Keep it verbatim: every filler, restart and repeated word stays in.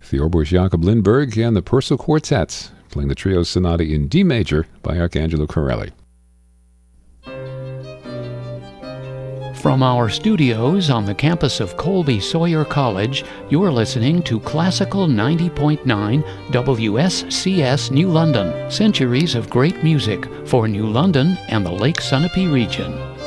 the Oboist Jacob Lindberg and the Purcell Quartets, playing the Trio Sonata in D major by Arcangelo Corelli. From our studios on the campus of Colby Sawyer College, you're listening to Classical ninety point nine W S C S New London, centuries of great music for New London and the Lake Sunapee region.